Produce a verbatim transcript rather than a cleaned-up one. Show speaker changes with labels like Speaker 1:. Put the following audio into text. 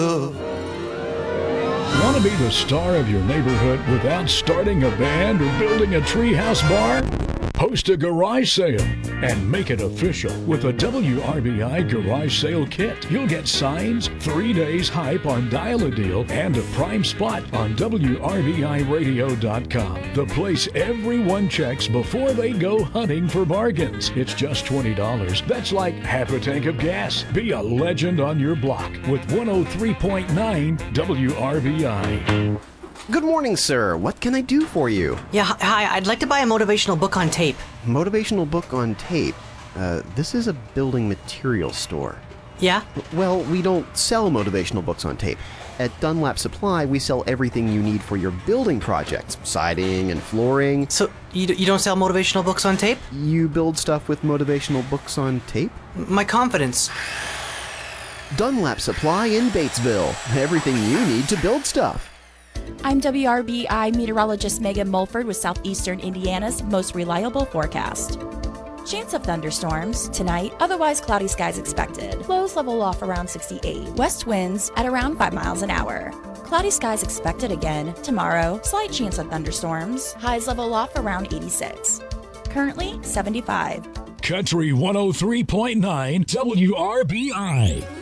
Speaker 1: Want to be the star of your neighborhood without starting a band or building a treehouse bar? Host a garage sale and make it official with a W R B I garage sale kit. You'll get signs, three days hype on Dial a Deal, and a prime spot on W R B I radio dot com. The place everyone checks before they go hunting for bargains. It's just twenty dollars. That's like half a tank of gas. Be a legend on your block with one oh three point nine W R B I.
Speaker 2: Good morning, sir. What can I do for you?
Speaker 3: Yeah, hi. I'd like to buy a motivational book on tape.
Speaker 2: Motivational book on tape? Uh, this is a building materials store.
Speaker 3: Yeah?
Speaker 2: Well, we don't sell motivational books on tape. At Dunlap Supply, we sell everything you need for your building projects. Siding and flooring.
Speaker 3: So, you, d- you don't sell motivational books on tape?
Speaker 2: You build stuff with motivational books on tape?
Speaker 3: My confidence.
Speaker 2: Dunlap Supply in Batesville. Everything you need to build stuff.
Speaker 4: I'm W R B I meteorologist Megan Mulford with Southeastern Indiana's most reliable forecast. Chance of thunderstorms tonight, otherwise cloudy skies expected. Lows level off around sixty-eight. West winds at around five miles an hour. Cloudy skies expected again tomorrow. Slight chance of thunderstorms. Highs level off around eighty-six. Currently seventy-five.
Speaker 1: Country one oh three point nine W R B I.